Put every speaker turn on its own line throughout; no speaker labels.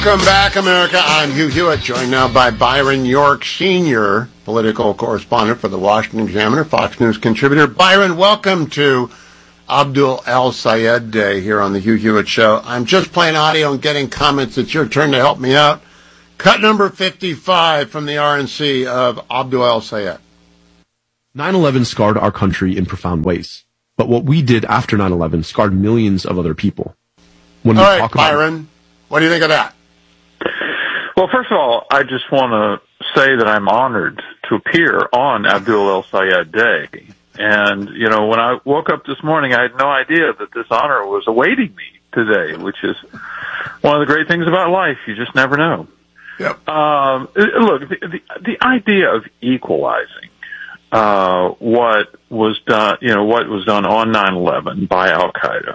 Welcome back, America. I'm Hugh Hewitt, joined now by Byron York, senior political correspondent for the Washington Examiner, Fox News contributor. Byron, welcome to Abdul El-Sayed Day here on the Hugh Hewitt Show. I'm just playing audio and getting comments. It's your turn to help me out. Cut number 55 from the RNC of Abdul El-Sayed.
9/11 scarred our country in profound ways. But what we did after 9/11 scarred millions of other people. When we talk about
Byron, what do you think of that?
Well, first of all, I just want to say that I'm honored to appear on Abdul El-Sayed Day. And, you know, when I woke up this morning, I had no idea that this honor was awaiting me today, which is one of the great things about life. You just never know.
Yep.
Look, the idea of equalizing what was done on 9/11 by Al-Qaeda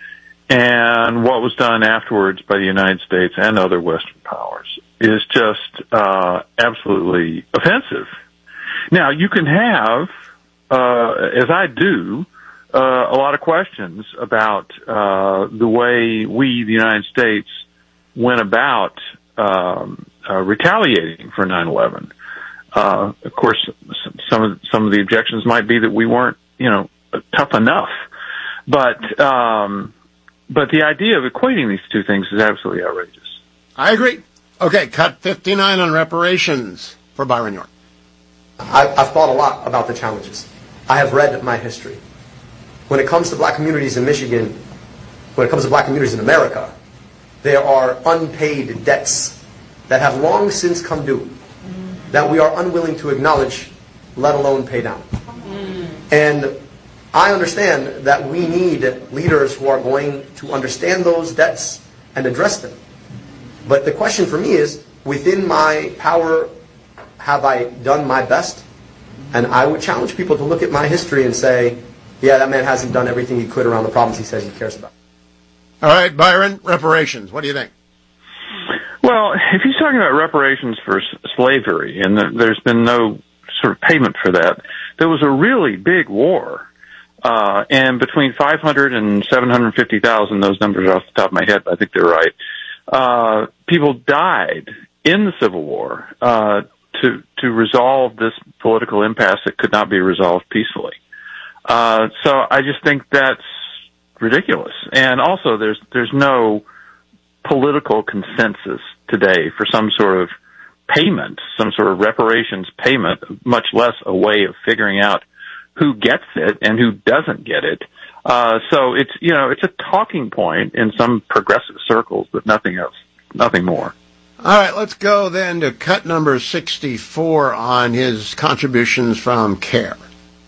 and what was done afterwards by the United States and other Western powers is just absolutely offensive. Now, you can have, as I do, a lot of questions about the way we, the United States, went about retaliating for 9/11. Of course, some of the objections might be that we weren't, tough enough, but the idea of equating these two things is absolutely outrageous.
I agree. Okay, cut 59 on reparations for Byron York.
I've thought a lot about the challenges. I have read my history. When it comes to black communities in Michigan, when it comes to black communities in America, there are unpaid debts that have long since come due that we are unwilling to acknowledge, let alone pay down. And I understand that we need leaders who are going to understand those debts and address them. But the question for me is, within my power, have I done my best? And I would challenge people to look at my history and say, yeah, that man hasn't done everything he could around the problems he says he cares about.
All right, Byron, reparations. What do you think?
Well, if he's talking about reparations for slavery, and there's been no sort of payment for that, there was a really big war. And between 500 and 750,000, those numbers are off the top of my head, but I think they're right, people died in the Civil War to resolve this political impasse that could not be resolved peacefully. So I just think that's ridiculous. And also, there's no political consensus today for some sort of payment, some sort of reparations payment, much less a way of figuring out who gets it and who doesn't get it. So it's a talking point in some progressive circles, but nothing else, nothing more.
All right, let's go then to cut number 64 on his contributions from CARE.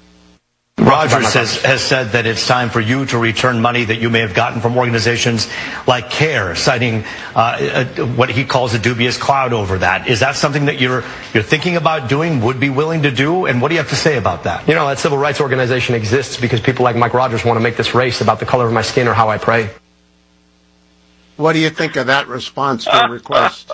Rogers has said that it's time for you to return money that you may have gotten from organizations like CARE, citing what he calls a dubious cloud over that. Is that something that you're thinking about doing, would be willing to do? And what do you have to say about that?
That civil rights organization exists because people like Mike Rogers want to make this race about the color of my skin or how I pray.
What do you think of that response to the request?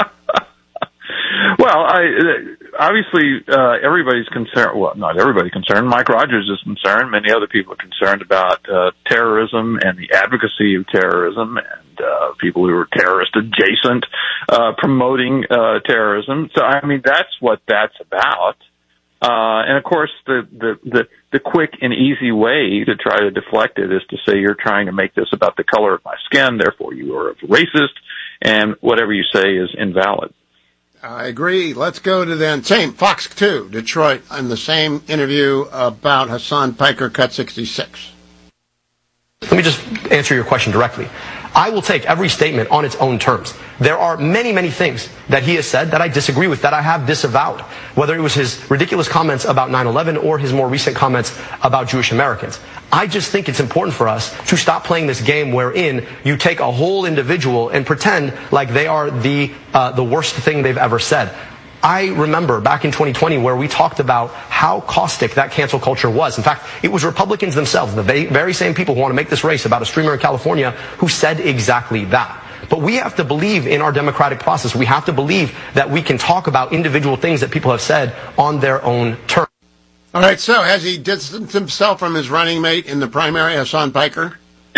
Well, obviously, everybody's concerned. Well, not everybody concerned. Mike Rogers is concerned. Many other people are concerned about terrorism and the advocacy of terrorism and people who are terrorist adjacent promoting terrorism. So, I mean, that's what that's about. And of course, the quick and easy way to try to deflect it is to say you're trying to make this about the color of my skin, therefore you are a racist, and whatever you say is invalid.
I agree. Let's go to then same Fox 2, Detroit, in the same interview about Hassan Piker, cut 66.
Let me just answer your question directly. I will take every statement on its own terms. There are many, many things that he has said that I disagree with, that I have disavowed, whether it was his ridiculous comments about 9/11 or his more recent comments about Jewish Americans. I just think it's important for us to stop playing this game wherein you take a whole individual and pretend like they are the worst thing they've ever said. I remember back in 2020 where we talked about how caustic that cancel culture was. In fact, it was Republicans themselves, the very same people who want to make this race about a streamer in California, who said exactly that. But we have to believe in our democratic process. We have to believe that we can talk about individual things that people have said on their own terms.
All right, so has he distanced himself from his running mate in the primary, Hassan Piker?
It's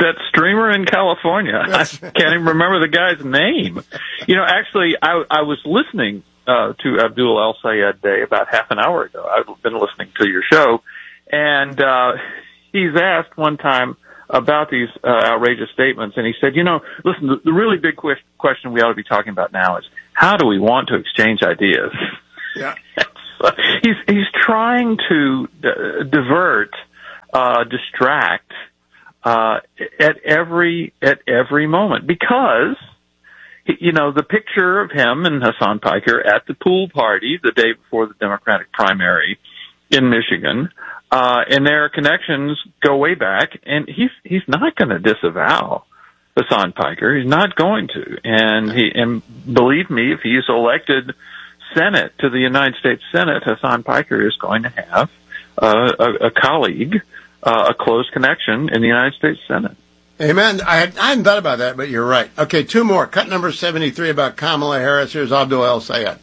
that streamer in California. I can't even remember the guy's name. Actually, I was listening to Abdul El-Sayed Day about half an hour ago. I've been listening to your show, and he's asked one time about these outrageous statements, and he said, listen, the really big question we ought to be talking about now is how do we want to exchange ideas?
Yeah.
He's trying to divert, distract at every moment, because the picture of him and Hasan Piker at the pool party the day before the Democratic primary in Michigan, and their connections go way back, and he's not going to disavow Hasan Piker. He's not going to, and believe me, if he's elected Senate to the United States Senate, Hasan Piker is going to have a colleague, a close connection in the United States Senate.
Amen. I hadn't thought about that, but you're right. Okay, two more. Cut number 73 about Kamala Harris. Here's Abdul El-Sayed.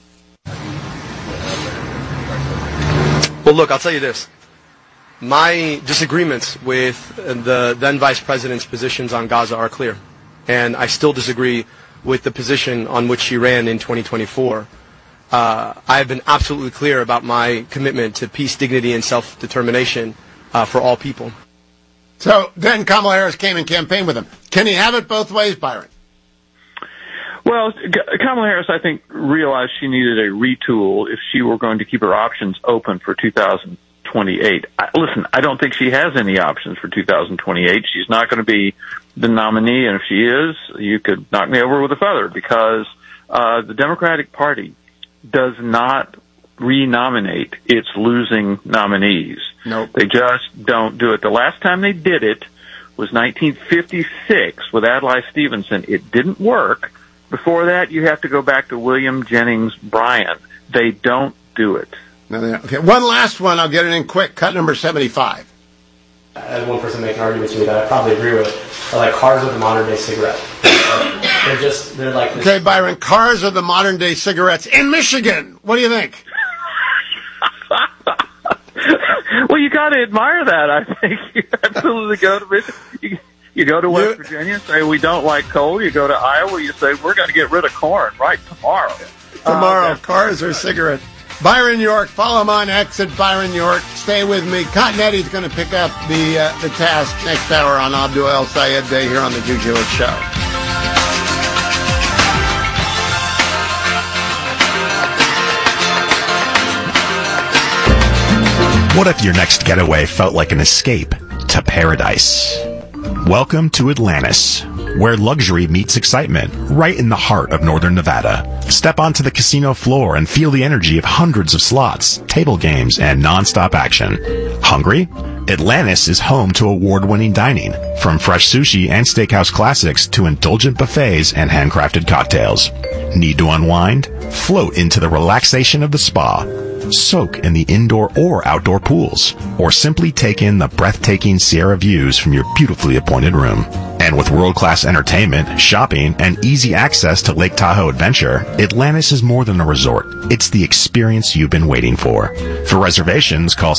Well, look, I'll tell you this. My disagreements with the then Vice President's positions on Gaza are clear. And I still disagree with the position on which she ran in 2024. I have been absolutely clear about my commitment to peace, dignity, and self-determination for all people.
So then Kamala Harris came and campaigned with him. Can he have it both ways, Byron?
Well, Kamala Harris, I think, realized she needed a retool if she were going to keep her options open for 2028. Listen, I don't think she has any options for 2028. She's not going to be the nominee, and if she is, you could knock me over with a feather, because the Democratic Party does not renominate its losing nominees.
Nope.
They just don't do it. The last time they did it was 1956 with Adlai Stevenson. It didn't work. Before that, you have to go back to William Jennings Bryan. They don't do it.
Okay, one last one. I'll get it in quick. Cut number 75.
I had one person make an argument to me that I probably agree with. They're like cars with a modern-day cigarette. They're like...
Okay, Byron, cars are the modern-day cigarettes in Michigan. What do you think?
Well, you got to admire that, I think. You absolutely go to Michigan. You go to West Virginia, say we don't like coal. You go to Iowa, you say we're going to get rid of corn right tomorrow.
Cars or cigarettes. Byron York, follow him on X at Byron York. Stay with me. Continetti's going to pick up the task next hour on Abdul El-Sayed Day here on the Jude Hewitt Show.
What if your next getaway felt like an escape to paradise? Welcome to Atlantis, where luxury meets excitement, right in the heart of northern Nevada. Step onto the casino floor and feel the energy of hundreds of slots, table games, and non-stop action. Hungry? Atlantis is home to award-winning dining, from fresh sushi and steakhouse classics to indulgent buffets and handcrafted cocktails. Need to unwind? Float into the relaxation of the spa. Soak in the indoor or outdoor pools, or simply take in the breathtaking Sierra views from your beautifully appointed room. And with world-class entertainment, shopping, and easy access to Lake Tahoe Adventure, Atlantis is more than a resort. It's the experience you've been waiting for. For reservations, call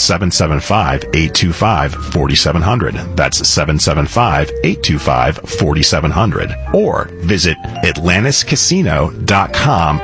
775-825-4700. That's 775-825-4700. Or visit AtlantisCasino.com,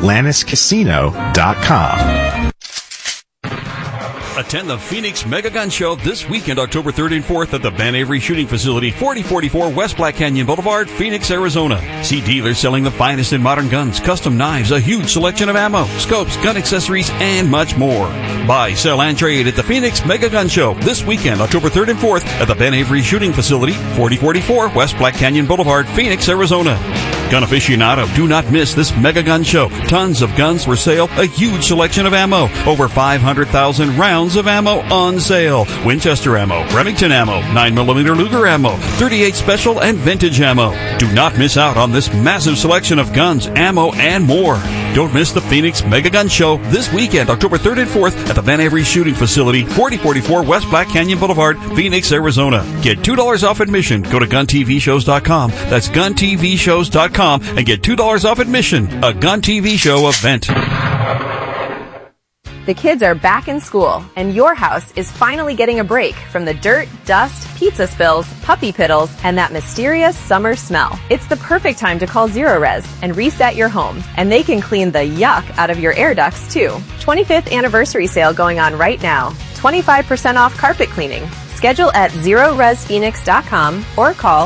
AtlantisCasino.com.
Attend the Phoenix Mega Gun Show this weekend, October 3rd and 4th at the Ben Avery Shooting Facility, 4044 West Black Canyon Boulevard, Phoenix, Arizona. See dealers selling the finest in modern guns, custom knives, a huge selection of ammo, scopes, gun accessories, and much more. Buy, sell, and trade at the Phoenix Mega Gun Show this weekend, October 3rd and 4th at the Ben Avery Shooting Facility, 4044 West Black Canyon Boulevard, Phoenix, Arizona. Gun aficionado, do not miss this Mega Gun Show. Tons of guns for sale, a huge selection of ammo, over 500,000 rounds of ammo on sale. Winchester ammo, Remington ammo, 9mm Luger ammo, 38 special and vintage ammo. Do not miss out on this massive selection of guns, ammo, and more. Don't miss the Phoenix Mega Gun Show this weekend, October 3rd and 4th at the Ben Avery Shooting Facility, 4044 West Black Canyon Boulevard, Phoenix, Arizona. Get $2 off admission. Go to GunTVShows.com. That's GunTVShows.com and get $2 off admission. A Gun TV Show event.
The kids are back in school, and your house is finally getting a break from the dirt, dust, pizza spills, puppy piddles, and that mysterious summer smell. It's the perfect time to call Zerorez and reset your home, and they can clean the yuck out of your air ducts too. 25th anniversary sale going on right now. 25% off carpet cleaning. Schedule at ZerorezPhoenix.com or call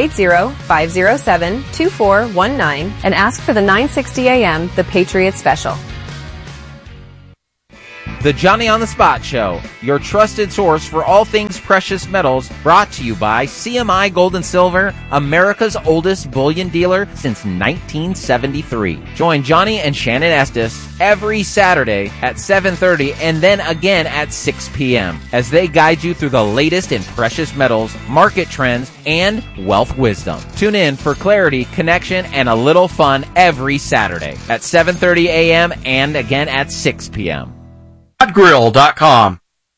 480-507-2419 and ask for the 960 AM The Patriot Special.
The Johnny on the Spot Show, your trusted source for all things precious metals, brought to you by CMI Gold and Silver, America's oldest bullion dealer since 1973. Join Johnny and Shannon Estes every Saturday at 7:30 and then again at 6 p.m. as they guide you through the latest in precious metals, market trends, and wealth wisdom. Tune in for clarity, connection, and a little fun every Saturday at 7:30 a.m. and again at 6 p.m.
Grill.com.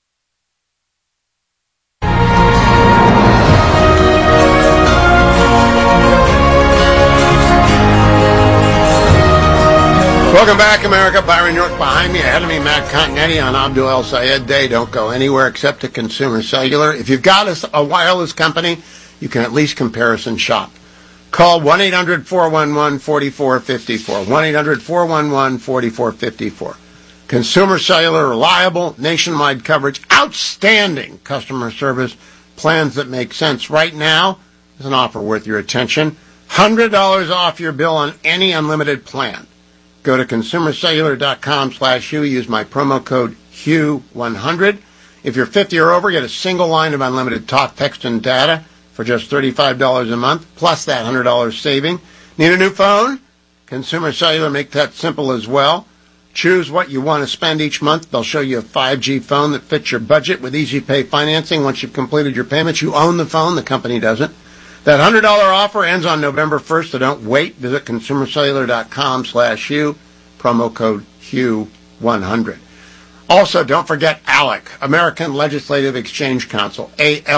Welcome back, America. Byron York behind me. Ahead of me, Matt Continetti on Abdul El Sayed Day. Don't go anywhere except to Consumer Cellular. If you've got a wireless company, you can at least comparison shop. Call 1-800-411-4454. 1-800-411-4454. Consumer Cellular, reliable, nationwide coverage, outstanding customer service, plans that make sense. Right now is an offer worth your attention. $100 off your bill on any unlimited plan. Go to consumercellular.com/Hugh. Use my promo code HUGH100. If you're 50 or over, get a single line of unlimited talk, text, and data for just $35 a month, plus that $100 saving. Need a new phone? Consumer Cellular make that simple as well. Choose what you want to spend each month. They'll show you a 5G phone that fits your budget with Easy Pay financing. Once you've completed your payments, you own the phone. The company doesn't. That $100 offer ends on November 1st, so don't wait. Visit consumercellular.com/Hugh. Promo code HUGH100. Also, don't forget ALEC, American Legislative Exchange Council,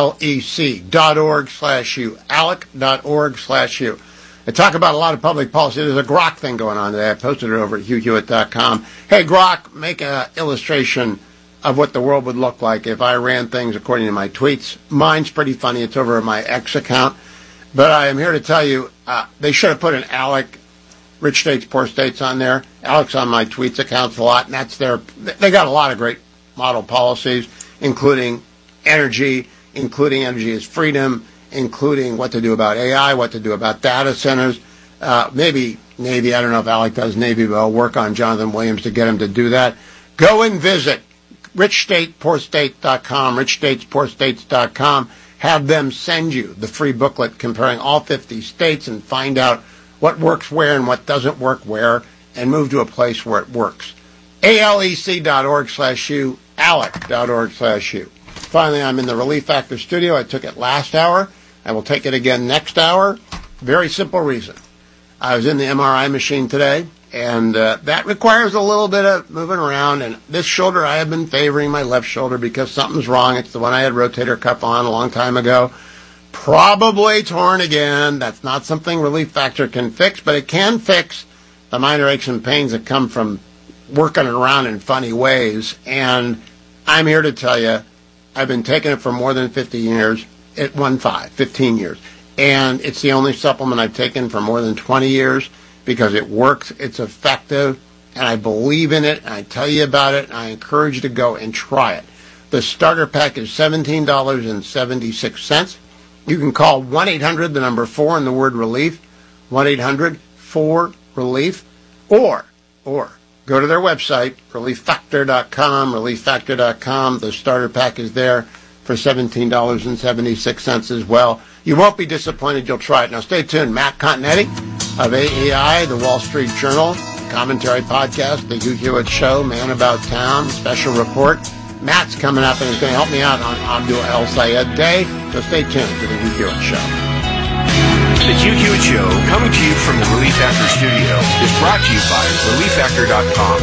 ALEC.org/Hugh, ALEC.org/Hugh. I talk about a lot of public policy. There's a Grok thing going on today. I posted it over at HughHewitt.com. Hey, Grok, make an illustration of what the world would look like if I ran things according to my tweets. Mine's pretty funny. It's over at my X account. But I am here to tell you, they should have put an ALEC, Rich States, Poor States on there. ALEC's on my tweets accounts a lot, and that's they got a lot of great model policies, including energy as freedom, including what to do about AI, what to do about data centers. Maybe Navy, I don't know if ALEC does Navy, but I'll work on Jonathan Williams to get him to do that. Go and visit richstatepoorstates.com, richstatespoorstates.com. Have them send you the free booklet comparing all 50 states and find out what works where and what doesn't work where, and move to a place where it works. ALEC.org/Hugh, ALEC.org/Hugh. Finally, I'm in the Relief Factor studio. I took it last hour. I will take it again next hour. Very simple reason. I was in the MRI machine today, and that requires a little bit of moving around. And this shoulder, I have been favoring my left shoulder because something's wrong. It's the one I had rotator cuff on a long time ago. Probably torn again. That's not something Relief Factor can fix, but it can fix the minor aches and pains that come from working it around in funny ways. And I'm here to tell you, I've been taking it for more than 15 years. 15 years. And it's the only supplement I've taken for more than 20 years because it works, it's effective, and I believe in it, and I tell you about it, and I encourage you to go and try it. The starter pack is $17.76. You can call 1-800, the number 4, and the word relief, 1-800-4-RELIEF, or go to their website, relieffactor.com, relieffactor.com. The starter pack is there for $17.76 as well. You won't be disappointed. You'll try it. Now, stay tuned. Matt Continetti of AEI, the Wall Street Journal, commentary podcast, The Hugh Hewitt Show, Man About Town, special report. Matt's coming up and is going to help me out on Abdul El Sayed Day. So stay tuned to The Hugh Hewitt Show.
The Hugh Hewitt Show, coming to you from the Relief Factor studio, is brought to you by relieffactor.com.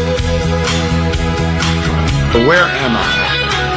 Where am I?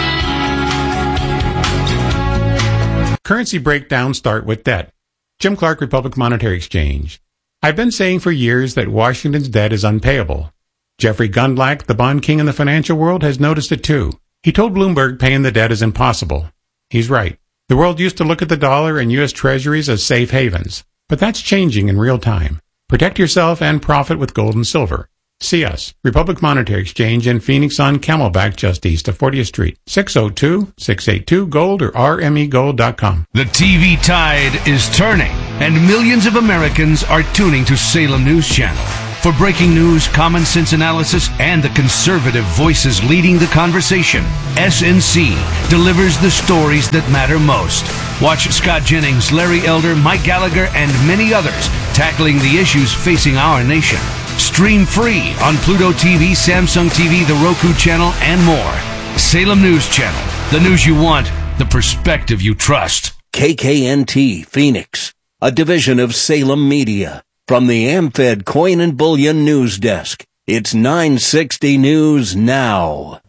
Currency breakdowns start with debt. Jim Clark, Republic Monetary Exchange. I've been saying for years that Washington's debt is unpayable. Jeffrey Gundlach, the bond king in the financial world, has noticed it too. He told Bloomberg paying the debt is impossible. He's right. The world used to look at the dollar and U.S. treasuries as safe havens, but that's changing in real time. Protect yourself and profit with gold and silver. See us, Republic Monetary Exchange in Phoenix on Camelback, just east of 40th Street. 602-682-GOLD or rmegold.com.
The TV tide is turning, and millions of Americans are tuning to Salem News Channel. For breaking news, common sense analysis, and the conservative voices leading the conversation, SNC delivers the stories that matter most. Watch Scott Jennings, Larry Elder, Mike Gallagher, and many others tackling the issues facing our nation. Stream free on Pluto TV, Samsung TV, the Roku channel, and more. Salem News Channel. The news you want, the perspective you trust.
KKNT Phoenix, a division of Salem Media. From the AmFed Coin and Bullion News Desk, it's 960 News Now.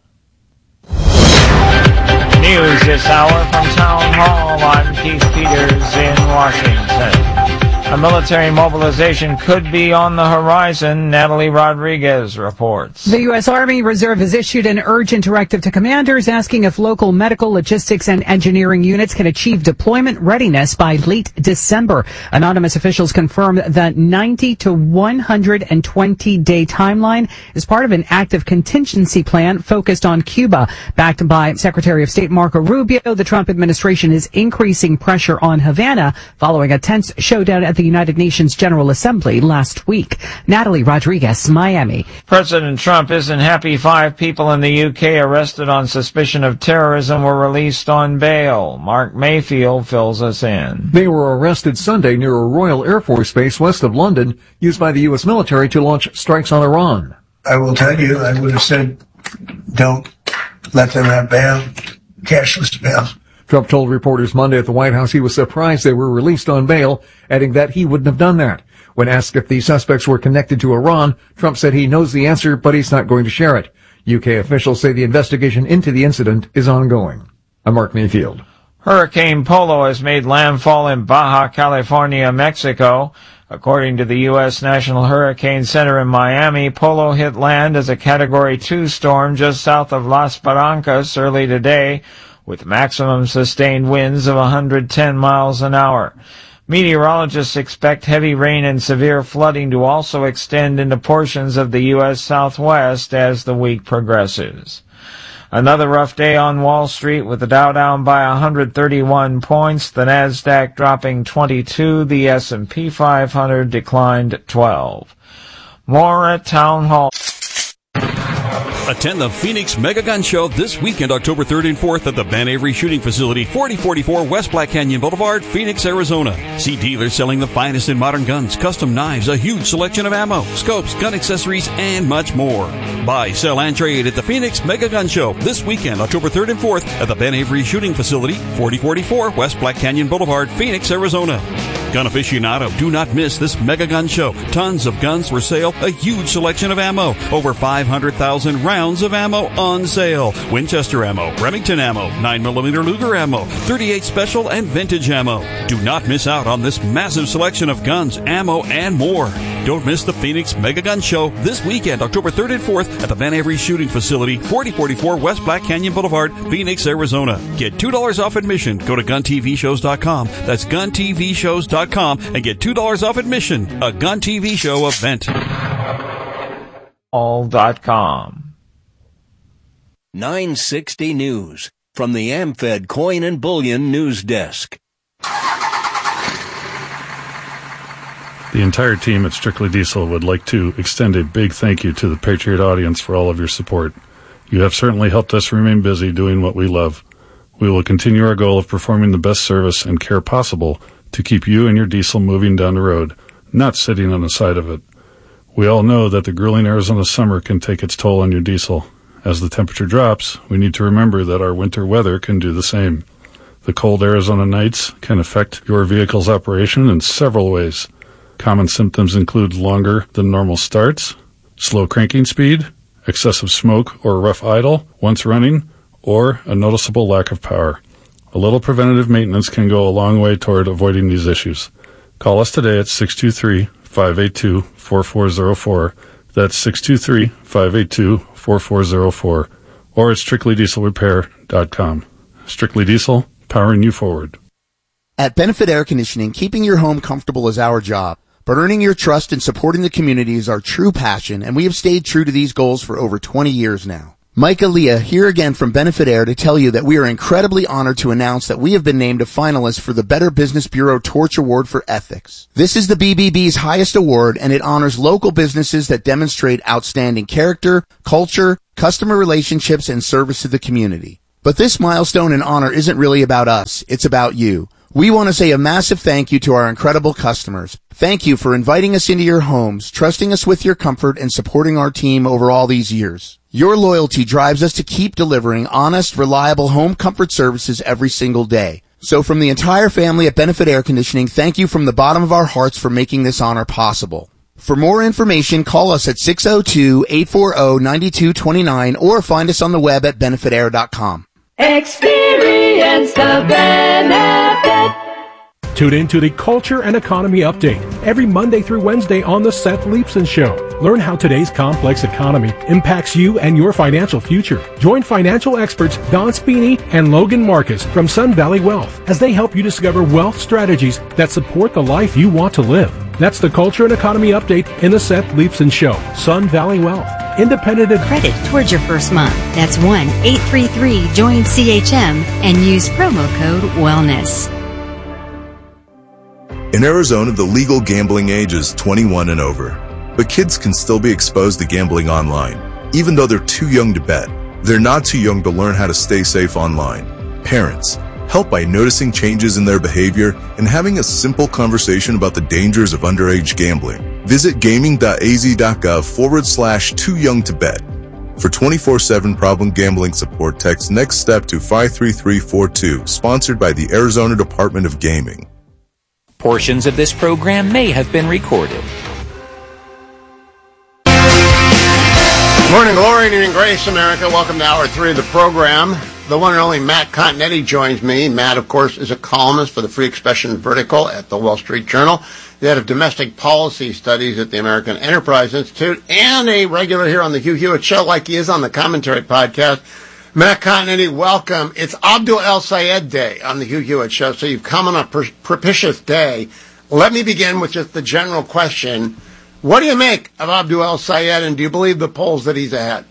News this hour from Town Hall. I'm Keith Peters in Washington. A military mobilization could be on the horizon, Natalie Rodriguez reports.
The U.S. Army Reserve has issued an urgent directive to commanders asking if local medical, logistics, and engineering units can achieve deployment readiness by late December. Anonymous officials confirmed the 90 to 120-day timeline is part of an active contingency plan focused on Cuba. Backed by Secretary of State Marco Rubio, the Trump administration is increasing pressure on Havana following a tense showdown at the United Nations General Assembly last week. Natalie Rodriguez, Miami.
President Trump isn't happy 5 people in the UK arrested on suspicion of terrorism were released on bail. Mark Mayfield fills us in.
They were arrested Sunday near a Royal Air Force base west of London, used by the U.S. military to launch strikes on Iran.
I will tell you, I would have said, don't let them have bail, cashless bail.
Trump told reporters Monday at the White House he was surprised they were released on bail, adding that he wouldn't have done that. When asked if the suspects were connected to Iran, Trump said he knows the answer, but he's not going to share it. UK officials say the investigation into the incident is ongoing. I'm Mark Mayfield.
Hurricane Polo has made landfall in Baja California, Mexico. According to the U.S. National Hurricane Center in Miami, Polo hit land as a Category 2 storm just south of Las Barrancas early today, with maximum sustained winds of 110 miles an hour. Meteorologists expect heavy rain and severe flooding to also extend into portions of the U.S. Southwest as the week progresses. Another rough day on Wall Street with the Dow down by 131 points, the Nasdaq dropping 22, the S&P 500 declined 12. More at Town Hall.
Attend the Phoenix Mega Gun Show this weekend, October 3rd and 4th at the Ben Avery Shooting Facility, 4044 West Black Canyon Boulevard, Phoenix, Arizona. See dealers selling the finest in modern guns, custom knives, a huge selection of ammo, scopes, gun accessories, and much more. Buy, sell, and trade at the Phoenix Mega Gun Show this weekend, October 3rd and 4th at the Ben Avery Shooting Facility, 4044 West Black Canyon Boulevard, Phoenix, Arizona. Gun aficionado, do not miss this Mega Gun Show. Tons of guns for sale, a huge selection of ammo, over 500,000 rounds of ammo on sale. Winchester ammo, Remington ammo, 9mm Luger ammo, 38 special and vintage ammo. Do not miss out on this massive selection of guns, ammo, and more. Don't miss the Phoenix Mega Gun Show this weekend, October 3rd and 4th at the Ben Avery Shooting Facility, 4044 West Black Canyon Boulevard, Phoenix, Arizona. Get $2 off admission. Go to GunTVShows.com. That's GunTVShows.com and get $2 off admission. A Gun TV Show event.
All.com.
960 News from the AmFed Coin and Bullion News Desk.
The entire team at Strictly Diesel would like to extend a big thank you to the Patriot audience for all of your support. You have certainly helped us remain busy doing what we love. We will continue our goal of performing the best service and care possible to keep you and your diesel moving down the road, not sitting on the side of it. We all know that the grueling Arizona summer can take its toll on your diesel. As the temperature drops, we need to remember that our winter weather can do the same. The cold Arizona nights can affect your vehicle's operation in several ways. Common symptoms include longer than normal starts, slow cranking speed, excessive smoke or rough idle once running, or a noticeable lack of power. A little preventative maintenance can go a long way toward avoiding these issues. Call us today at 623-582-4404. That's 623-582-4404. Or at strictlydieselrepair.com. Strictly Diesel, powering you forward.
At Benefit Air Conditioning, keeping your home comfortable is our job. But earning your trust and supporting the community is our true passion, and we have stayed true to these goals for over 20 years now. Mike Aaliyah here again from Benefit Air to tell you that we are incredibly honored to announce that we have been named a finalist for the Better Business Bureau Torch Award for Ethics. This is the BBB's highest award, and it honors local businesses that demonstrate outstanding character, culture, customer relationships, and service to the community. But this milestone and honor isn't really about us, it's about you. We want to say a massive thank you to our incredible customers. Thank you for inviting us into your homes, trusting us with your comfort, and supporting our team over all these years. Your loyalty drives us to keep delivering honest, reliable home comfort services every single day. So from the entire family at Benefit Air Conditioning, thank you from the bottom of our hearts for making this honor possible. For more information, call us at 602-840-9229 or find us on the web at benefitair.com.
Experience the benefit.
Tune in to the Culture and Economy Update every Monday through Wednesday on The Seth Leibsohn Show. Learn how today's complex economy impacts you and your financial future. Join financial experts Don Spini and Logan Marcus from Sun Valley Wealth as they help you discover wealth strategies that support the life you want to live. That's the Culture and Economy Update in The Seth Leibsohn Show. Sun Valley Wealth. Independent
credit towards your first month. That's 1-833-JOIN-CHM and use promo code WELLNESS.
In Arizona, the legal gambling age is 21 and over. But kids can still be exposed to gambling online, even though they're too young to bet. They're not too young to learn how to stay safe online. Parents, help by noticing changes in their behavior and having a simple conversation about the dangers of underage gambling. Visit gaming.az.gov/too-young-to-bet. For 24/7 problem gambling support, text Next Step to 53342, sponsored by the Arizona Department of Gaming.
Portions of this program may have been recorded.
Morning glory and grace, America. Welcome to Hour 3 of the program. The one and only Matt Continetti joins me. Matt, of course, is a columnist for the Free Expression Vertical at the Wall Street Journal, the head of domestic policy studies at the American Enterprise Institute, and a regular here on the Hugh Hewitt Show, like he is on the Commentary Podcast. Matt Continetti, welcome. It's Abdul El-Sayed Day on the Hugh Hewitt Show, so you've come on a propitious day. Let me begin with just the general question. What do you make of Abdul El-Sayed, and do you believe the polls that he's ahead?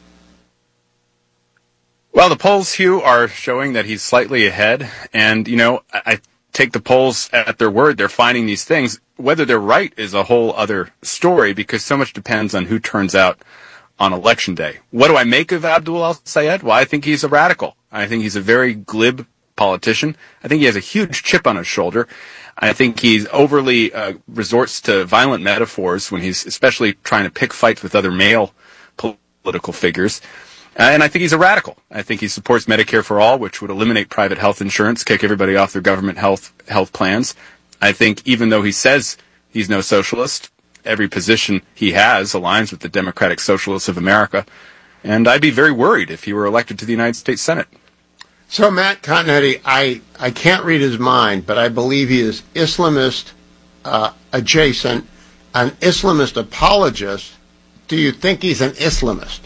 Well, the polls, Hugh, are showing that he's slightly ahead, and, I take the polls at their word. They're finding these things. Whether they're right is a whole other story, because so much depends on who turns out on Election Day. What do I make of Abdul El-Sayed? Well, I think he's a radical. I think he's a very glib politician. I think he has a huge chip on his shoulder. I think he's overly resorts to violent metaphors when he's especially trying to pick fights with other male political figures. And I think he's a radical. I think he supports Medicare for All, which would eliminate private health insurance, kick everybody off their government health plans. I think even though he says he's no socialist, every position he has aligns with the Democratic Socialists of America. And I'd be very worried if he were elected to the United States Senate.
So, Matt Continetti, I can't read his mind, but I believe he is Islamist adjacent, an Islamist apologist. Do you think he's an Islamist?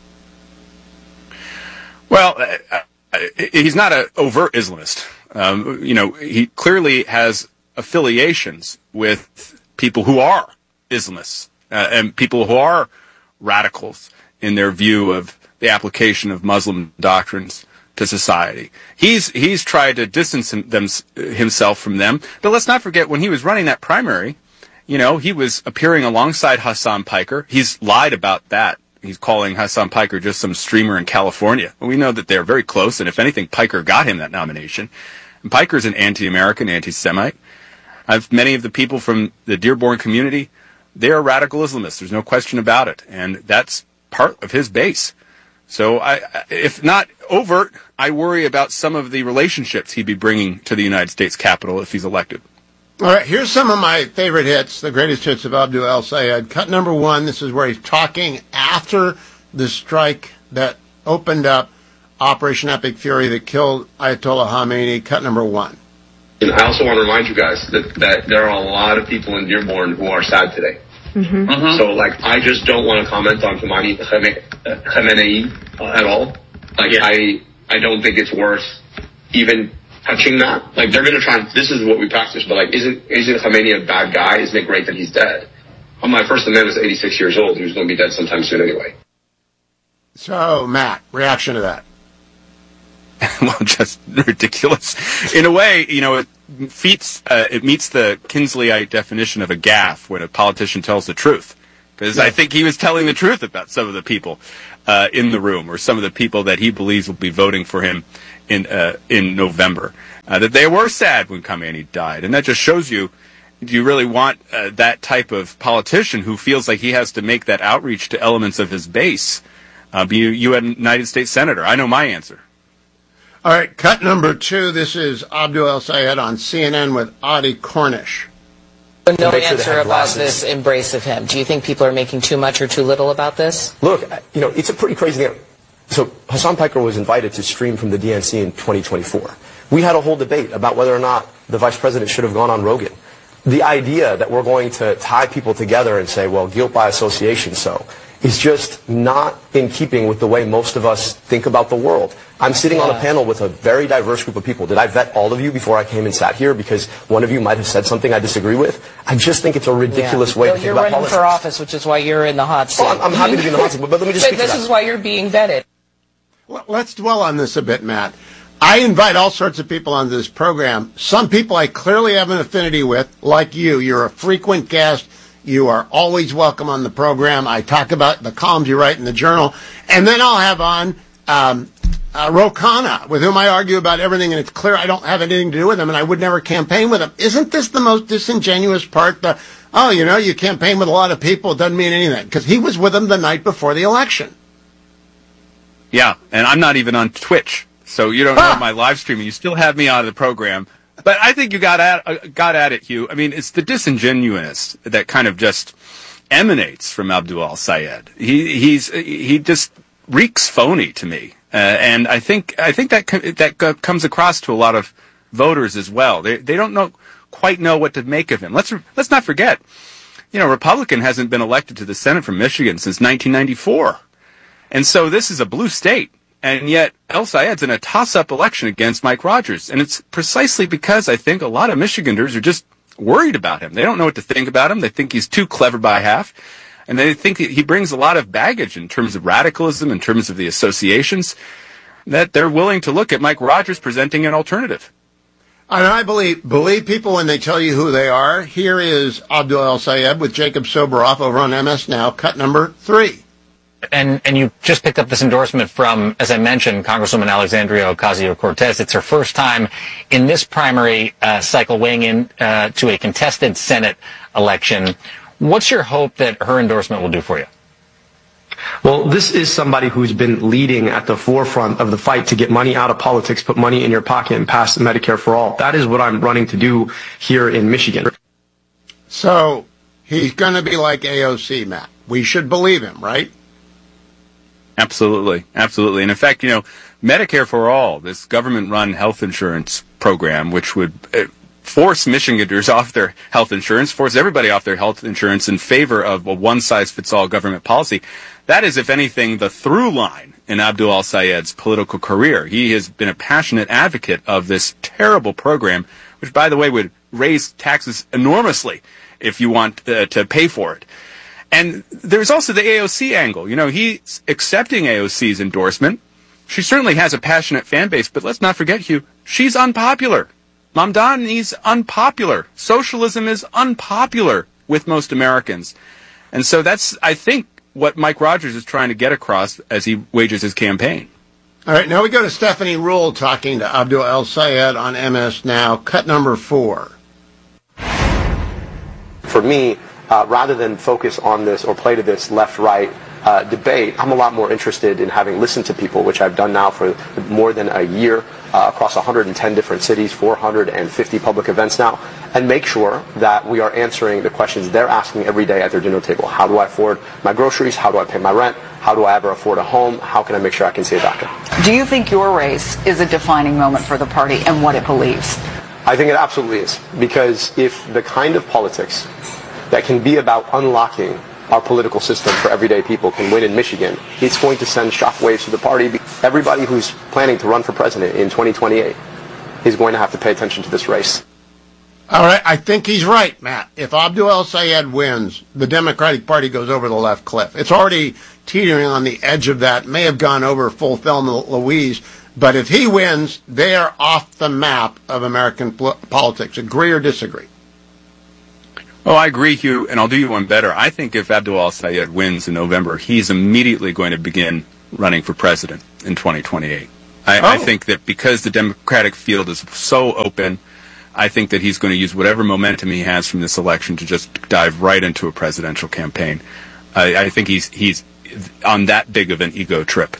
Well, he's not an overt Islamist. He clearly has affiliations with people who are Islamists and people who are radicals in their view of the application of Muslim doctrines to society. He's tried to distance himself from them. But let's not forget, when he was running that primary, he was appearing alongside Hassan Piker. He's lied about that. He's calling Hassan Piker just some streamer in California. We know that they're very close, and if anything, Piker got him that nomination. And Piker's an anti-American, anti-Semite. Many of the people from the Dearborn community, they are radical Islamists. There's no question about it. And that's part of his base. So if not overt, I worry about some of the relationships he'd be bringing to the United States Capitol if he's elected.
All right, here's some of my favorite hits, the greatest hits of Abdul El-Sayed. Cut number 1, this is where he's talking after the strike that opened up Operation Epic Fury that killed Ayatollah Khamenei. Cut number 1.
And I also want to remind you guys that there are a lot of people in Dearborn who are sad today.
So, like, I just don't want to comment on Khamenei at all. Like, I don't think it's worth even touching that. Like, they're going to try and, this is what we practice, but, like, isn't Khamenei a bad guy? Isn't it great that he's dead? Well, my first amendment is 86 years old. He was going to be dead sometime soon anyway.
So, Matt, reaction to that?
Well, just ridiculous. In a way, it meets the Kinsleyite definition of a gaffe when a politician tells the truth. Because I think he was telling the truth about some of the people in the room, or some of the people that he believes will be voting for him in November. That they were sad when Khamenei died, and that just shows you. Do you really want that type of politician who feels like he has to make that outreach to elements of his base? Be you a United States Senator? I know my answer.
All right, cut number 2. This is Abdul El-Sayed on CNN with Adi Cornish.
No answer about this embrace of him. Do you think people are making too much or too little about this?
Look, it's a pretty crazy thing. So Hassan Piker was invited to stream from the DNC in 2024. We had a whole debate about whether or not the vice president should have gone on Rogan. The idea that we're going to tie people together and say, well, guilt by association, is just not in keeping with the way most of us think about the world. I'm sitting on a panel with a very diverse group of people. Did I vet all of you before I came and sat here because one of you might have said something I disagree with? I just think it's a ridiculous way to think about politics.
You're running for office, which is why you're in the hot seat.
Well, I'm happy to be in the hot seat, but let me just speak to that.
This is why you're being vetted.
Well, let's dwell on this a bit, Matt. I invite all sorts of people onto this program. Some people I clearly have an affinity with, like you. You're a frequent guest. You are always welcome on the program. I talk about the columns you write in the Journal. And then I'll have on Ro Khanna, with whom I argue about everything, and it's clear I don't have anything to do with him, and I would never campaign with him. Isn't this the most disingenuous part? You campaign with a lot of people, it doesn't mean anything. Because he was with him the night before the election.
Yeah, and I'm not even on Twitch, so you don't know my live streaming. You still have me on the program. But I think you got at it, Hugh. I mean, it's the disingenuousness that kind of just emanates from Abdul El-Sayed. He just reeks phony to me, and I think that comes across to a lot of voters as well. They don't quite know what to make of him. Let's not forget, Republican hasn't been elected to the Senate from Michigan since 1994, and so this is a blue state. And yet, El-Sayed's in a toss-up election against Mike Rogers. And it's precisely because I think a lot of Michiganders are just worried about him. They don't know what to think about him. They think he's too clever by half. And they think he brings a lot of baggage in terms of radicalism, in terms of the associations, that they're willing to look at Mike Rogers presenting an alternative.
And I believe people when they tell you who they are. Here is Abdul El-Sayed with Jacob Soboroff over on MS Now, cut number 3.
And you just picked up this endorsement from, as I mentioned, Congresswoman Alexandria Ocasio-Cortez. It's her first time in this primary cycle weighing in to a contested Senate election. What's your hope that her endorsement will do for you?
Well, this is somebody who's been leading at the forefront of the fight to get money out of politics, put money in your pocket, and pass Medicare for all. That is what I'm running to do here in Michigan.
So he's going to be like AOC, Matt. We should believe him, right?
Absolutely. Absolutely. And in fact, Medicare for All, this government-run health insurance program, which would force Michiganders off their health insurance, force everybody off their health insurance in favor of a one-size-fits-all government policy. That is, if anything, the through line in Abdul El-Sayed's political career. He has been a passionate advocate of this terrible program, which, by the way, would raise taxes enormously if you want to pay for it. And there's also the AOC angle. He's accepting AOC's endorsement. She certainly has a passionate fan base, but let's not forget, Hugh, she's unpopular. Mamdani's unpopular. Socialism is unpopular with most Americans. And so that's, I think, what Mike Rogers is trying to get across as he wages his campaign.
All right, now we go to Stephanie Ruhle talking to Abdul El-Sayed on MS Now, cut number 4.
For me, rather than focus on this or play to this left-right debate, I'm a lot more interested in having listened to people, which I've done now for more than a year, across 110 different cities, 450 public events now, and make sure that we are answering the questions they're asking every day at their dinner table. How do I afford my groceries? How do I pay my rent? How do I ever afford a home? How can I make sure I can see a doctor?
Do you think your race is a defining moment for the party and what it believes?
I think it absolutely is, because if the kind of politics that can be about unlocking our political system for everyday people can win in Michigan, it's going to send shockwaves to the party. Everybody who's planning to run for president in 2028 is going to have to pay attention to this race.
All right, I think he's right, Matt. If Abdul El-Sayed wins, the Democratic Party goes over the left cliff. It's already teetering on the edge of that, may have gone over full Thelma Louise, but if he wins, they are off the map of American politics. Agree or disagree?
Oh, I agree, Hugh, and I'll do you one better. I think if Abdul El-Sayed wins in November, he's immediately going to begin running for president in 2028. I think that because the Democratic field is so open, I think that he's going to use whatever momentum he has from this election to just dive right into a presidential campaign. I think he's on that big of an ego trip.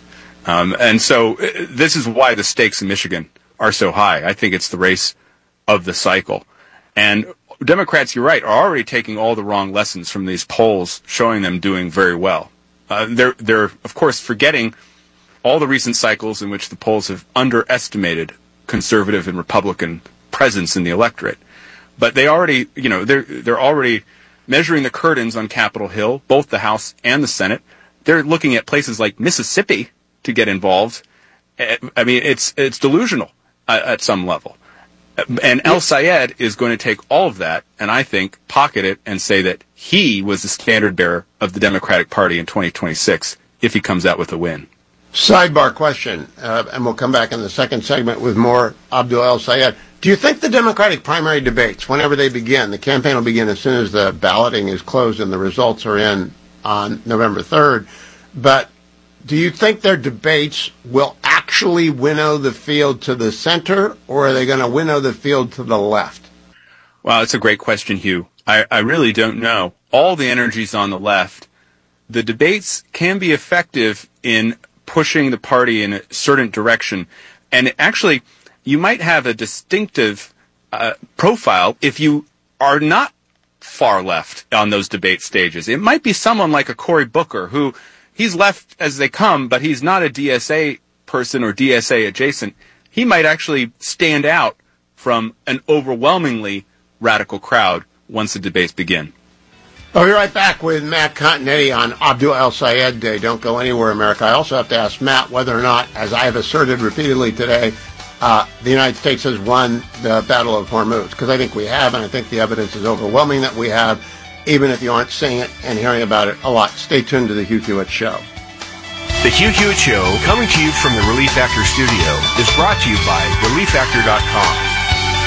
And so this is why the stakes in Michigan are so high. I think it's the race of the cycle. And Democrats, you're right, are already taking all the wrong lessons from these polls, showing them doing very well. They're of course, forgetting all the recent cycles in which the polls have underestimated conservative and Republican presence in the electorate. But they already, they're already measuring the curtains on Capitol Hill, both the House and the Senate. They're looking at places like Mississippi to get involved. I mean, it's delusional at some level. And El-Sayed is going to take all of that and I think pocket it and say that he was the standard bearer of the Democratic Party in 2026 if he comes out with a win.
Sidebar question, and we'll come back in the second segment with more Abdul El-Sayed. Do you think the Democratic primary debates, whenever they begin, the campaign will begin as soon as the balloting is closed and the results are in on November 3rd, but do you think their debates will actually winnow the field to the center, or are they going to winnow the field to the left?
Well, it's a great question, Hugh. I really don't know. All the energy's on the left. The debates can be effective in pushing the party in a certain direction. And actually, you might have a distinctive profile if you are not far left on those debate stages. It might be someone like a Cory Booker, who he's left as they come, but he's not a DSA person or DSA adjacent. He might actually stand out from an overwhelmingly radical crowd once the debates begin.
I'll be right back with Matt Continetti on Abdul El-Sayed Day. Don't go anywhere, America. I also have to ask Matt whether or not, as I have asserted repeatedly today, the United States has won the Battle of Hormuz. Because I think we have, and I think the evidence is overwhelming that we have, even if you aren't seeing it and hearing about it a lot. Stay tuned to the Hugh Hewitt Show.
The Hugh Hewitt Show, coming to you from the Relief Factor studio, is brought to you by ReliefFactor.com.